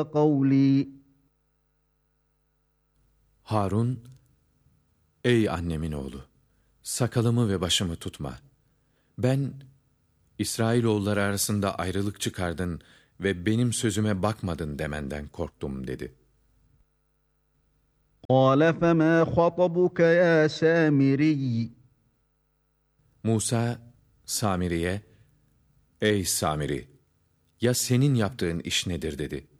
قولي. Harun, ey annemin oğlu, sakalımı ve başımı tutma. Ben, İsrailoğulları arasında ayrılık çıkardın ve benim sözüme bakmadın demenden korktum dedi. قال فما خطبك يا سامري. Musa, Samiri'ye, ey Samiri, ya senin yaptığın iş nedir dedi.